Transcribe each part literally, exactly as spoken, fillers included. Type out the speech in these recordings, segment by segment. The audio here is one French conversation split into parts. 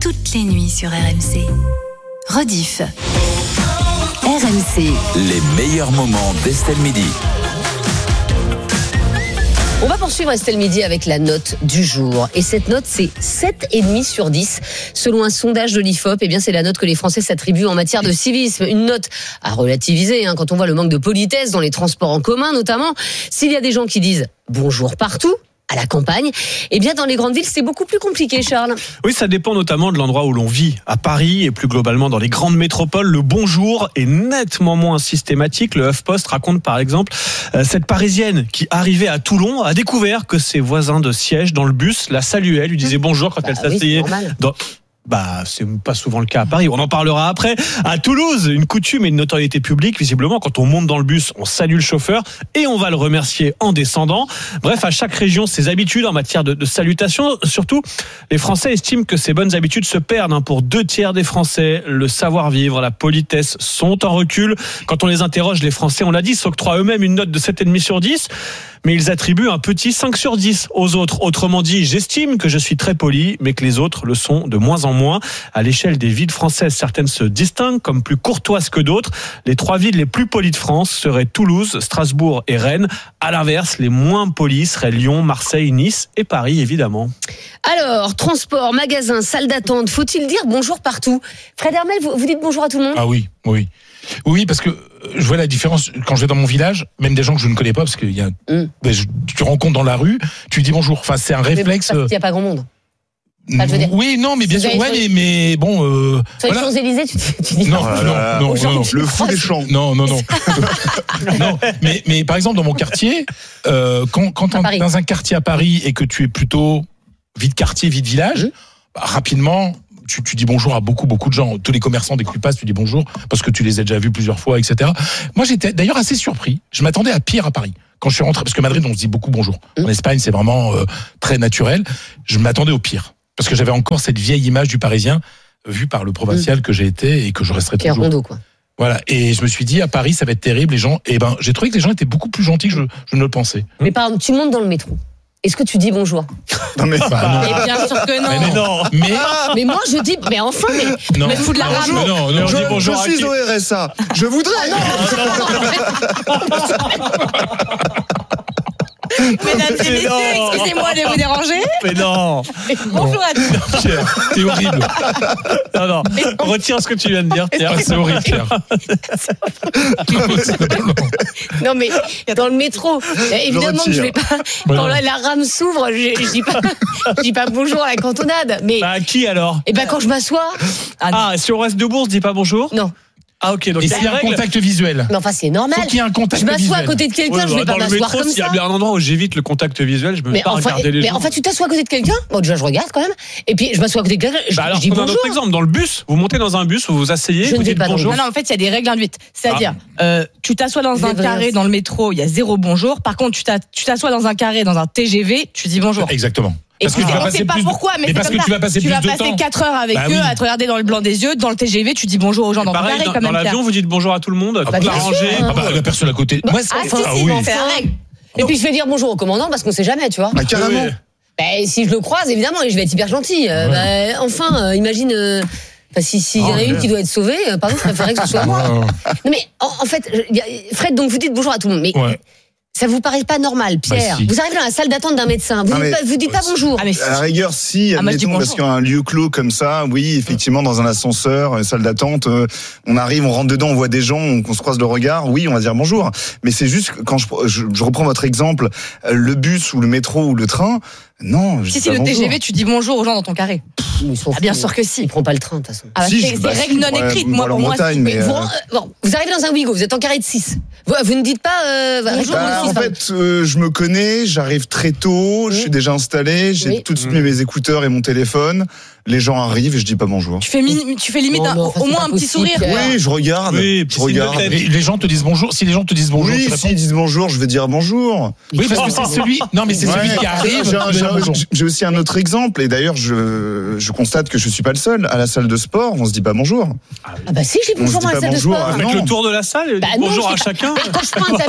toutes les nuits sur R M C. Rediff. R M C. Les meilleurs moments d'Estelle Midi. On va poursuivre Estelle Midi avec la note du jour. Et cette note, c'est sept virgule cinq sur dix. Selon un sondage de l'I F O P, eh bien, c'est la note que les Français s'attribuent en matière de civisme. Une note à relativiser, hein, quand on voit le manque de politesse dans les transports en commun, notamment. S'il y a des gens qui disent bonjour partout, à la campagne, eh bien, dans les grandes villes, c'est beaucoup plus compliqué, Charles. Oui, ça dépend notamment de l'endroit où l'on vit. À Paris et plus globalement dans les grandes métropoles, le bonjour est nettement moins systématique. Le HuffPost raconte par exemple euh, cette Parisienne qui arrivait à Toulon a découvert que ses voisins de siège dans le bus la saluaient, lui disaient bonjour quand bah, elle s'asseyait. Oui, dans... Bah, c'est pas souvent le cas à Paris. On en parlera après. À Toulouse, une coutume et une notoriété publique. Visiblement, quand on monte dans le bus, on salue le chauffeur et on va le remercier en descendant. Bref, à chaque région, ses habitudes en matière de, de salutation. Surtout, les Français estiment que ces bonnes habitudes se perdent. Hein. Pour deux tiers des Français, le savoir-vivre, la politesse sont en recul. Quand on les interroge, les Français, on l'a dit, s'octroient eux-mêmes une note de sept virgule cinq sur dix. Mais ils attribuent un petit cinq sur dix aux autres. Autrement dit, j'estime que je suis très poli, mais que les autres le sont de moins en moins. À l'échelle des villes françaises, certaines se distinguent comme plus courtoises que d'autres. Les trois villes les plus polies de France seraient Toulouse, Strasbourg et Rennes. À l'inverse, les moins polies seraient Lyon, Marseille, Nice et Paris, évidemment. Alors, transport, magasin, salle d'attente, faut-il dire bonjour partout ? Fred Hermel, vous, vous dites bonjour à tout le monde ? Ah oui, oui. Oui, parce que je vois la différence quand je vais dans mon village, même des gens que je ne connais pas, parce qu'il y a, mm. ben, je, tu rencontres dans la rue, tu dis bonjour. Enfin, c'est un réflexe. Il n'y a pas grand monde. Enfin, je veux dire, oui, non, mais bien sûr, ouais, mais, mais bon. Euh, sur les voilà. Champs-Élysées, tu, tu dis non, non, non, non, non, non, le fou des champs. Non, non, non. non, mais, mais par exemple, dans mon quartier, euh, quand, quand on est dans un quartier à Paris et que tu es plutôt vide quartier, vide village, mmh. bah, rapidement. Tu, tu dis bonjour à beaucoup, beaucoup de gens. Tous les commerçants, dès que tu passes, tu dis bonjour parce que tu les as déjà vus plusieurs fois, et cetera. Moi, j'étais d'ailleurs assez surpris. Je m'attendais à pire à Paris. Quand je suis rentré, parce que Madrid, on se dit beaucoup bonjour. En Espagne, c'est vraiment euh, très naturel. Je m'attendais au pire. Parce que j'avais encore cette vieille image du Parisien vue par le provincial mmh. que j'ai été et que je resterai Pierre toujours. Rondeau, quoi. Voilà. Et je me suis dit, à Paris, ça va être terrible. Les gens, et ben, j'ai trouvé que les gens étaient beaucoup plus gentils que je, je ne le pensais. Mais par exemple, tu montes dans le métro. Est-ce que tu dis bonjour ? Non mais, bah, non. mais bien sûr que non. Mais, non. mais, mais moi je dis, mais enfin, mais non. mais fous de la rame. Non, non, non, je, je, bonjour je suis au R S A. Je voudrais. Ah, Mesdames et messieurs, excusez-moi de vous déranger. Mais non. Bonjour à tous. Pierre, t'es horrible. Non, non. Retire ce que tu viens de dire, Pierre. C'est horrible, Pierre. Non, mais dans le métro, évidemment que je vais pas. Quand la, la rame s'ouvre, je, je dis pas, je dis pas bonjour à la cantonade. Mais bah, à qui alors ? Et ben quand je m'assois. Ah, ah si on reste debout, on se dit pas bonjour ? Non. Ah ok, donc et s'il y a un règles. contact visuel. Mais enfin c'est normal. Faut qu'il y ait un contact je m'assois visuel. à côté de quelqu'un, ouais, je vais bah, pas m'asseoir métro, comme s'il ça. y a bien un endroit où j'évite le contact visuel, je me mets pas à enfin, regarder les mais gens. en fait tu t'assois à côté de quelqu'un. Bon déjà je regarde quand même. Et puis je m'assois à côté de quelqu'un. Je, bah alors, je dis bonjour. Un autre exemple, dans le bus, vous montez dans un bus, vous vous asseyez, je vous dites bonjour. Non, non, en fait il y a des règles induites. C'est-à-dire, ah. euh, tu t'assois dans un carré dans le métro, il y a zéro bonjour. Par contre, tu t'assois dans un carré dans un T G V, tu dis bonjour. Exactement. Et parce que tu vas passer pas plus pourquoi, mais, mais parce c'est comme que ça. tu vas passer tu plus vas de passer temps. quatre heures avec bah eux oui. à te regarder dans le blanc des yeux. Dans le T G V, tu dis bonjour aux gens dans pareil, le carré dans, quand même. Dans l'avion, vous dites bonjour à tout le monde, à bah, toute la rangée. Ah bah la personne à côté. Bah, Moi, ah, si, ah, si, oui. c'est la règle. Et puis je vais dire bonjour au commandant parce qu'on sait jamais, tu vois. Bah, carrément. Oui. Bah, si je le croise, évidemment, et je vais être hyper gentil. Euh, ouais. bah, enfin, euh, imagine. Euh, Enfin, si s'il y en a une qui doit être sauvée, euh, pardon, je préférerais que ce soit moi. Non mais en, en fait, je, Fred, donc vous dites bonjour à tout le monde, mais ouais. ça vous paraît pas normal, Pierre ? Bah, si. Vous arrivez dans la salle d'attente d'un médecin, vous, Ah, dites, mais, pas, vous dites pas bonjour. Ah, mais si. À la rigueur, si, ah, admettons, parce qu'il y a un lieu clos comme ça, oui, effectivement, dans un ascenseur, une salle d'attente, euh, on arrive, on rentre dedans, on voit des gens, on, on se croise le regard, oui, on va dire bonjour. Mais c'est juste, quand je, je, je reprends votre exemple, le bus ou le métro ou le train, non, je Si, dis si, pas le bonjour. T G V, tu dis bonjour aux gens dans ton carré. Ah, bien sûr que si. Il prend pas le train, de toute façon. Ah, Si, c'est je- c'est bah, règle non ouais, écrite. vous Moi, allez en pour moi, Bretagne, c'est- mais, Vous, euh, euh, bon, vous arrivez dans un Ouigo, vous êtes en carré de six. Vous, vous ne dites pas euh, bonjour, Bah, monsieur en Stan. fait, euh, je me connais, j'arrive très tôt, je Oui. suis déjà installé, j'ai Oui. tout de suite mis mes écouteurs et mon téléphone. Les gens arrivent et je dis pas bonjour. Tu fais, mi- tu fais limite Non, un- mais enfin, au c'est moins pas un petit possible, sourire. Pierre. Oui, je regarde. Oui, je petit signe de regarde. tête. Les, les gens te disent bonjour. Si les gens te disent bonjour, Oui, tu réponds. s'ils disent bonjour, je vais dire bonjour. Oui, parce que c'est celui. Non, mais c'est Ouais. celui qui arrive. J'ai, un- tu j'ai dis un- bonjour. j'ai aussi un autre exemple, et d'ailleurs, je, je constate que je suis pas le seul. À la salle de sport, on se dit pas bonjour. Ah bah si, je dis On se bonjour dit dans la pas salle de bonjour, sport. ah, Faites non. le tour de la salle et Bah dites non, bonjour je à sais pas. chacun. Et quand je prends un tapis,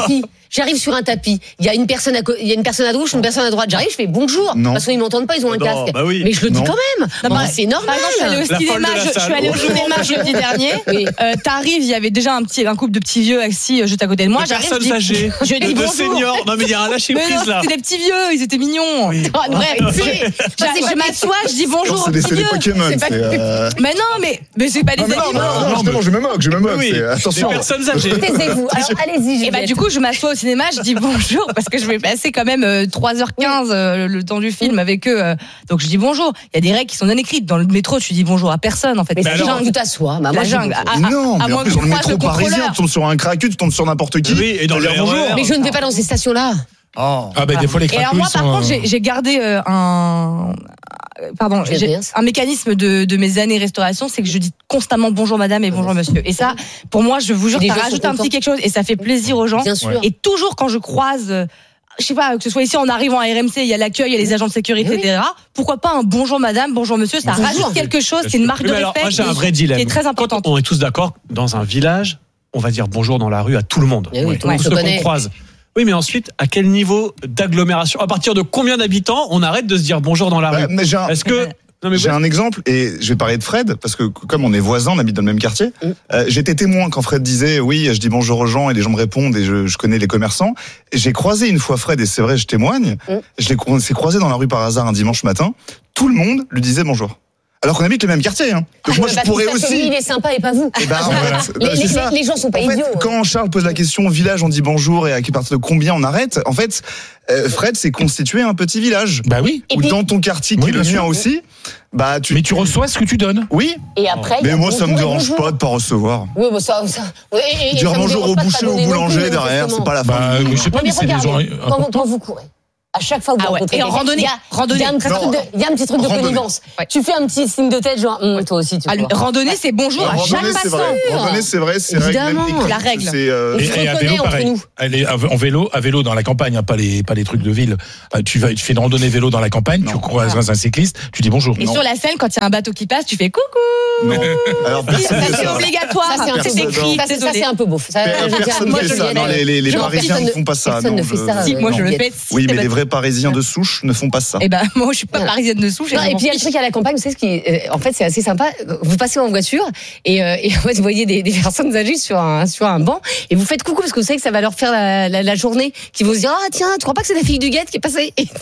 j'arrive sur un tapis, il y a une personne à, co- il y a une personne à gauche, une personne à droite, j'arrive, je fais bonjour. Non. De toute façon, ils m'entendent pas, ils ont un Non, casque. bah oui. Mais je le dis Non. quand même. Non, Bon, bah, c'est normal. Par exemple, je suis allée au La folle cinéma, de la je, je suis salle. allée au cinéma jeudi dernier. Oui. Euh, T'arrives, il y avait déjà un petit, un couple de petits vieux assis euh, juste à côté de moi. De J'arrive, personnes je dis- âgées, je dis de bonjour. seniors. Non mais il y a un lâcher Mais non, prise là. c'était des petits vieux, ils étaient mignons. Oui. Ah, non, Bref, arrêtez. J'arrive, je m'assois, je dis bonjour C'est aux des, petits c'est des vieux. Pokémon. C'est pas- c'est, euh, Mais non, mais, mais c'est pas des Non, mais non, animaux. non, non, justement, je me moque, je me moque. Oui, c'est- des Attention. personnes âgées. Taisez-vous. Alors, allez-y, Et bah Juliette. du coup je m'assois au cinéma, je dis bonjour parce que je vais passer quand même euh, trois heures quinze euh, le temps du film avec eux. euh, donc je dis bonjour. Il y a des règles qui sont non écrites. Dans le métro, tu dis bonjour à personne en fait. Mais C'est si la genre, jungle. tu t'assois. Bah, moi, La je dis jungle. bonjour. Ah, Non, à mais en moins plus que dans le tu croises métro le parisien, contrôleur. tu tombes sur un craqueux, tu tombes sur n'importe qui. Oui, et dans tu le vas dire bonjour. R E R. Mais je ne vais pas dans ces stations-là. Oh. Ah ben des fois les Et alors craqueux moi ils par sont, contre euh, j'ai j'ai gardé euh, un pardon Je j'ai viens. un mécanisme de, de mes années restauration, c'est que je dis constamment bonjour madame et bonjour monsieur. Et ça pour moi je vous jure Et les ça gens sont rajoute un contents. petit quelque chose et ça fait plaisir aux gens. Bien sûr. Et toujours quand je croise euh, je sais pas, que ce soit ici en arrivant à R M C, il y a l'accueil, il y a les agents de sécurité, Oui. et cetera. Pourquoi pas un bonjour madame, bonjour monsieur, ça Bonjour. rajoute quelque chose, c'est une marque Oui, de mais alors, respect moi j'ai un qui- vrai dilemme. qui est très importante. Quand on est tous d'accord, dans un village, on va dire bonjour dans la rue à tout le monde. Eh oui, tout le Tous monde se ceux connaît. qu'on croise. Oui, mais ensuite, à quel niveau d'agglomération, à partir de combien d'habitants on arrête de se dire bonjour dans la Bah, rue mais j'ai un- Est-ce que non mais J'ai un exemple et je vais parler de Fred parce que comme on est voisins, on habite dans le même quartier. Mm. Euh, J'étais témoin quand Fred disait oui, je dis bonjour aux gens et les gens me répondent et je, je connais les commerçants. J'ai croisé une fois Fred et c'est vrai, je témoigne. Mm. Je l'ai on s'est croisé dans la rue par hasard un dimanche matin. Tout le monde lui disait bonjour. Alors qu'on habite le même quartier. Hein. Donc moi Ah, je bah, pourrais parce que lui, aussi. il est sympa et pas vous. Eh ben, Voilà. en fait, Les, bah, les- c'est ça. les- les gens sont pas En fait, idiots. quand Charles pose la question village, on dit bonjour et à partir de combien on arrête. En fait, euh, Fred s'est constitué un petit village. Bah oui. Et Ou puis- dans ton quartier qui Oui, est le bien sûr. mien aussi. Bah tu. Mais tu reçois ce que tu donnes. Oui. Et après, il y Mais a moi ça me bonjour et dérange bonjour. pas de pas recevoir. Oui, bah ça, ça. Oui, et- et- Dire ça me bonjour dérange au pas de boucher, pas au donner non boulanger plus, derrière, c'est justement. pas la fin. Bah du monde. je sais pas Non, mais mais c'est des gens regardez, quand, importants. quand vous courez, à chaque fois que vous Ah ouais. rencontrez Et en quelqu'un, randonnée, il y a, randonnée. il y a un petit Non, truc de, il y a un petit truc de randonnée. connivence. Ouais. Tu fais un petit signe de tête, genre, hum, toi aussi, tu Ah, vois. randonnée, c'est bonjour à chaque Randonnée, c'est passant. vrai. Randonnée, c'est vrai, c'est règle même Évidemment. écrite. La règle. C'est, euh, On Et, se et à reconnaît vélo entre pareil. nous. Allez, en vélo, à vélo dans la campagne, hein, pas les pas les trucs de ville. Euh, Tu vas, tu fais une randonnée vélo dans la campagne, tu Non. croises un cycliste, tu dis bonjour. Et Non. sur la Seine, quand il y a un bateau qui passe, tu fais coucou. non. Alors personne Ça, fait c'est ça. obligatoire. Ça, c'est un peu C'est Personne- écrit. Ça, c'est- ça, désolé. c'est un peu beauf. Ça, je veux dire, Personne moi, fait je ça. viens Non, d'aller- les, les, les Genre, Parisiens personne ne font pas ça. Personne non, ne fait je- ça. Si, moi euh, je le Juliette. fais. Oui, mais les systématiquement. vrais Parisiens de souche ne font pas ça. Eh ben, moi, je suis pas Voilà. parisienne de souche. Non, et puis il y a le truc à la campagne, vous savez ce qui, est- euh, en fait, c'est assez sympa. Vous passez en voiture et, euh, et en fait, vous voyez des, des personnes âgées sur un sur un banc et vous faites coucou parce que vous savez que ça va leur faire la, la, la journée, qui vont se dire ah tiens, tu crois pas que c'est la fille du guette qui est passée et,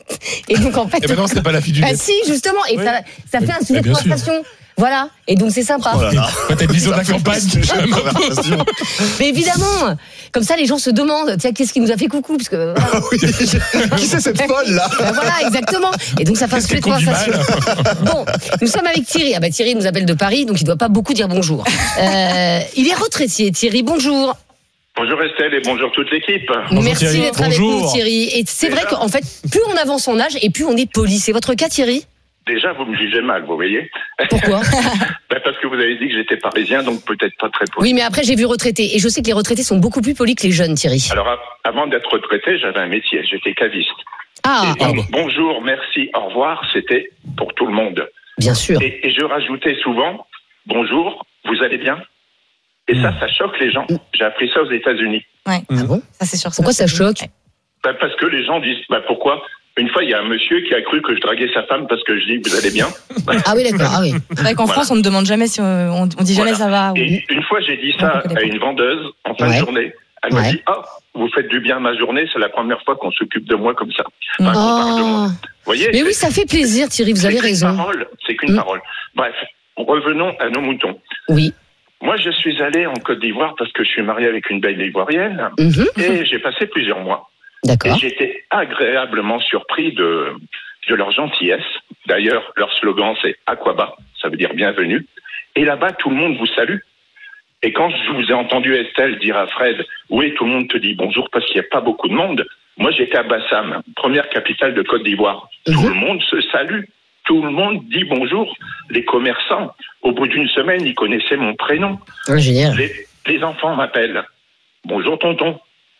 et donc en fait, Et ben non, c'était pas la fille du ah gars. si justement et Oui. ça ça fait un sujet Mais de bien sûr. conversation. Voilà, et donc c'est sympa. Oh là là. Peut-être vision de la campagne. Une conversation. Mais évidemment, comme ça les gens se demandent tiens qu'est-ce qui nous a fait coucou parce que voilà. Ah oui. Qui c'est cette folle là? Ben voilà, exactement. Et donc ça fait un Qu'est-ce sujet de qu'elle conduit conversation. Bon, nous sommes avec Thierry. Ah bah Thierry nous appelle de Paris, donc il doit pas beaucoup dire bonjour. Euh, il est retraité. Thierry, bonjour. Bonjour Estelle et bonjour toute l'équipe. Bonjour, Merci Thierry. d'être avec Bonjour. nous, Thierry. Et c'est vrai Déjà. qu'en fait, plus on avance en âge et plus on est poli. C'est votre cas, Thierry? Déjà, vous me jugez mal, vous voyez. Pourquoi? Ben, parce que vous avez dit que j'étais parisien, donc peut-être pas très poli. Oui, mais après j'ai vu retraité et je sais que les retraités sont beaucoup plus polis que les jeunes, Thierry. Alors, a- avant d'être retraité, j'avais un métier, j'étais caviste. Ah, et donc, bonjour, merci, au revoir, c'était pour tout le monde. bien sûr. Et, et je rajoutais souvent, bonjour, vous allez bien? Et ça, ça choque les gens. J'ai appris ça aux États-Unis. Ouais. Ah bon? Ça, c'est sûr. Pourquoi ça choque? Ben, parce que les gens disent, ben, pourquoi? Une fois, il y a un monsieur qui a cru que je draguais sa femme parce que je dis, vous allez bien? Ah oui, d'accord. Ah oui. C'est vrai qu'en Voilà. France, on ne demande jamais si on, on, on dit jamais Voilà. ça va. Ou... Et une fois, j'ai dit On ça connaît à pas. une vendeuse en fin Ouais. de journée. Elle m'a Ouais. dit, ah, vous faites du bien à ma journée, c'est la première fois qu'on s'occupe de moi comme ça. Enfin, qu'on parle de moi. Oh. Vous voyez? Mais c'est- oui, ça fait plaisir, Thierry. Vous c'est avez qu'une raison. Parole, c'est qu'une Mm. parole. Bref, revenons à nos moutons. Oui. Moi, je suis allé en Côte d'Ivoire parce que je suis marié avec une belle ivoirienne Mhm. et j'ai passé plusieurs mois. Et D'accord. j'étais agréablement surpris de, de leur gentillesse. D'ailleurs, leur slogan, c'est Aquaba, ça veut dire bienvenue. Et là-bas, tout le monde vous salue. Et quand je vous ai entendu Estelle dire à Fred, oui, tout le monde te dit bonjour parce qu'il n'y a pas beaucoup de monde. Moi, j'étais à Bassam, première capitale de Côte d'Ivoire. Tout Mhm. le monde se salue. Tout le monde dit bonjour. Les commerçants, au bout d'une semaine, ils connaissaient mon prénom. Ah, génial. Les, les enfants m'appellent. Bonjour tonton.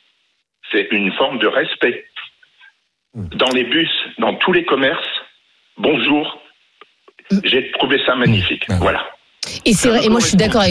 C'est une forme de respect. Dans les bus, dans tous les commerces, bonjour. J'ai trouvé ça magnifique. Mmh. Voilà. Et c'est vrai. Et moi, je suis d'accord avec vous.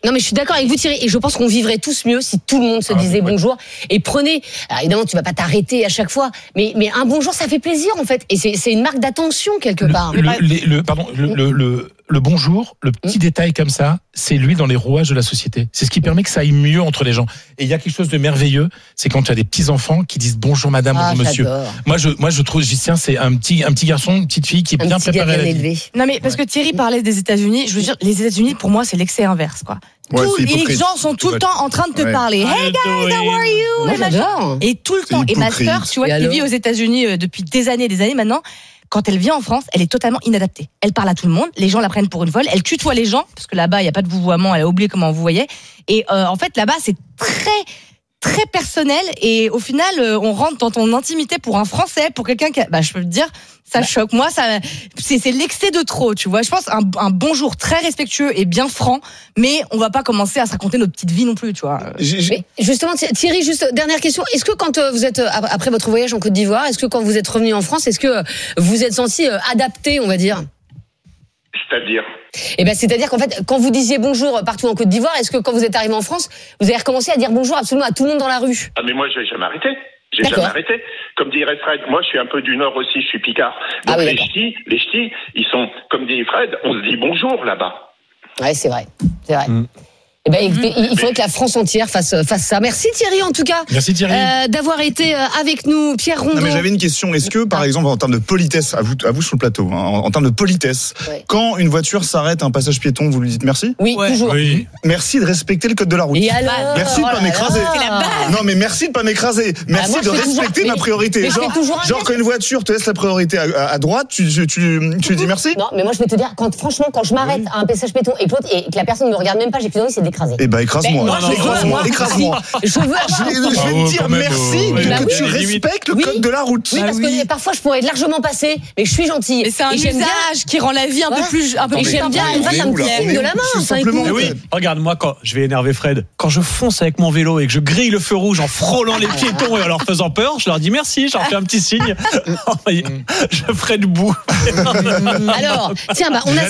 Non mais je suis d'accord avec vous Thierry et je pense qu'on vivrait tous mieux si tout le monde se Ah, disait ouais. bonjour et prenez. Alors évidemment tu vas pas t'arrêter à chaque fois, mais mais un bonjour ça fait plaisir en fait et c'est c'est une marque d'attention quelque Le, part. le, les- le- pardon, le, le, le, le bonjour, le petit détail comme ça, c'est lui dans les rouages de la société. C'est ce qui permet que ça aille mieux entre les gens. Et il y a quelque chose de merveilleux, c'est quand tu as des petits enfants qui disent bonjour madame, Ah, bonjour monsieur. j'adore. Moi je, moi je trouve, j'y tiens, c'est un petit, un petit garçon, une petite fille qui est Un bien petit gars préparée à bien la vie. élevé. Non mais parce que Thierry parlait des États-Unis, je veux dire les États-Unis pour moi c'est l'excès inverse quoi. Ouais, Tous c'est les hypocrite. gens sont tout le temps en train de te Ouais. parler. Hey guys, how are you? Moi Et machin. j'adore. Et tout le C'est temps. Et ma hypocrite. sœur, tu vois, Et qui alors vit aux États-Unis euh, depuis des années et des années maintenant, quand elle vient en France, elle est totalement inadaptée. Elle parle à tout le monde, les gens la prennent pour une folle, elle tutoie les gens, parce que là-bas, il n'y a pas de vouvoiement, elle a oublié comment on vous voyait. Et euh, en fait, là-bas, c'est très très personnel et au final euh, on rentre dans ton intimité pour un Français, pour quelqu'un qui a, bah je peux te dire ça choque moi, ça c'est c'est l'excès de trop, tu vois. Je pense un, un bonjour très respectueux et bien franc, mais on va pas commencer à se raconter notre petite vie non plus, tu vois. J'ai- j'ai- Mais justement, Thierry, juste dernière question. Est-ce que quand euh, vous êtes, euh, après votre voyage en Côte d'Ivoire, est-ce que quand vous êtes revenu en France, est-ce que euh, vous êtes senti euh, adapté, on va dire? C'est-à-dire, Eh ben, c'est-à-dire qu'en fait, quand vous disiez bonjour partout en Côte d'Ivoire, est-ce que quand vous êtes arrivé en France, vous avez recommencé à dire bonjour absolument à tout le monde dans la rue? ah mais moi je vais jamais arrêter. J'ai D'accord. jamais arrêté. Comme dirait Fred, moi je suis un peu du Nord aussi, je suis Picard. Donc Ah oui, les d'accord. ch'tis, les ch'tis, ils sont, comme dit Fred, on se dit bonjour là-bas. Ouais, c'est vrai. C'est vrai. Mm. Eh ben, écoutez, il il faudrait que la France entière fasse, fasse ça. Merci Thierry, en tout cas. Merci Thierry. Euh, d'avoir été euh, avec nous, Pierre Rondeau. Non, mais j'avais une question. Est-ce que, par exemple, en termes de politesse, à vous, à vous sur le plateau, hein, en, en termes de politesse, Ouais. quand une voiture s'arrête à un passage piéton, vous lui dites merci? Oui, Ouais. toujours. Oui. Merci de respecter le code de la route. Et alors Merci de pas Oh là m'écraser. là. C'est la base. Non, mais merci de pas m'écraser. Merci moi, je de fais toujours- respecter mais- ma priorité. mais je genre, fais toujours un genre geste. quand une voiture te laisse la priorité à, à- à droite, tu, tu, tu, tu dis merci? Non, mais moi je vais te dire, quand, franchement, quand je m'arrête à un passage péton et que, l'autre- et que la personne ne me regarde même pas, j'ai plus envie, c'est d'écraser. Eh ben, écrase-moi. Ben, moi, je veux- écrase-moi. moi, Écrase-moi. Je veux Je vais, avoir. je vais Ah te ouais, dire quand même, merci euh, de ouais, que bah tu oui, les limites. respectes le Oui. code de la route. Oui, parce que parfois je pourrais être largement passée, mais je suis gentille. Mais c'est un Et j'aime bien- usage qui rend la vie un Voilà. peu plus un peu Et plus j'aime bien sympa. une fois, ça me Oula, fait signe mais de la main. c'est Enfin, simplement- écoute. Mais oui, regarde, moi, quand je vais énerver Fred, quand je fonce avec mon vélo et que je grille le feu rouge en frôlant les piétons et en leur faisant peur, je leur dis merci, je leur fais un petit signe. Je ferai debout. Alors, tiens, bah, on a